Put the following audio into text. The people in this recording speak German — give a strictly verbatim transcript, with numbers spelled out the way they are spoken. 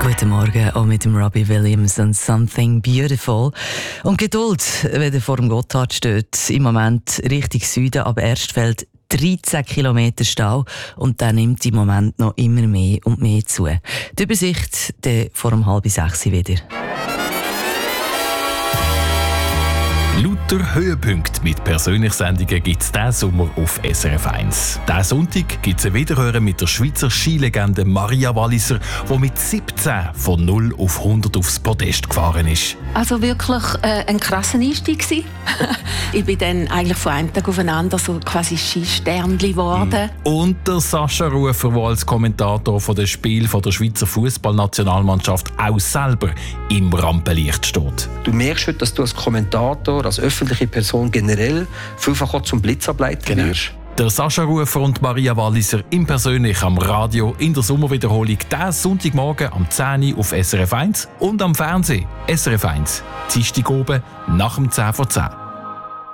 Guten Morgen, auch mit dem Robbie Williams und «Something Beautiful». Und Geduld, wenn er vor dem Gotthard steht, im Moment Richtung Süden, aber erst fällt dreizehn Kilometer Stau und der nimmt im Moment noch immer mehr und mehr zu. Die Übersicht dann vor um halb sechs wieder. Lauter Höhepunkte mit Persönlichsendungen gibt es diesen Sommer auf S R F eins. Diesen Sonntag gibt es ein Wiederhören mit der Schweizer Skilegende Maria Walliser, die mit siebzehn von null auf hundert aufs Podest gefahren ist. Also wirklich äh, ein krasser Einstieg gewesen. Ich bin dann eigentlich von einem Tag auf den anderen so quasi Skisternchen geworden. Und der Sascha Rufer, der als Kommentator von den Spielen der Schweizer Fußballnationalmannschaft auch selber im Rampenlicht steht. Du merkst heute, dass du als Kommentator, als öffentliche Person generell vielfach auch zum Blitzableiter wirst. Der Sascha Rufer und Maria Walliser im Persönlich am Radio in der Sommerwiederholung diesen Sonntagmorgen am zehn Uhr auf S R F eins und am Fernsehen S R F eins. Dienstag oben nach dem zehn vor zehn.